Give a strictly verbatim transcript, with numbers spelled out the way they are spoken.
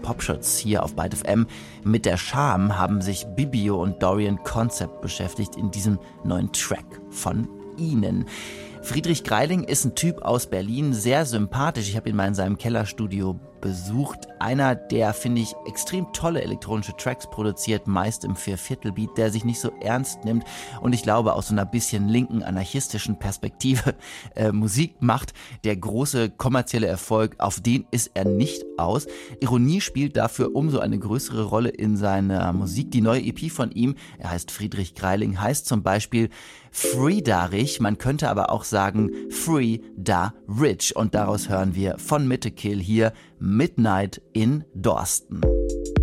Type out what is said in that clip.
Popschutz hier auf Byte F M. Mit der Scham haben sich Bibio und Dorian Concept beschäftigt in diesem neuen Track von ihnen. Friedrich Greiling ist ein Typ aus Berlin, sehr sympathisch. Ich habe ihn mal in seinem Kellerstudio besucht. Einer, der, finde ich, extrem tolle elektronische Tracks produziert, meist im Vierviertelbeat, der sich nicht so ernst nimmt und ich glaube aus so einer bisschen linken, anarchistischen Perspektive äh, Musik macht. Der große kommerzielle Erfolg, auf den ist er nicht aus. Ironie spielt dafür umso eine größere Rolle in seiner Musik. Die neue E P von ihm, er heißt Friedrich Greiling, heißt zum Beispiel Free-Da-Rich, man könnte aber auch sagen Free-Da-Rich und daraus hören wir von Mitte Kill hier Midnight in Dorsten.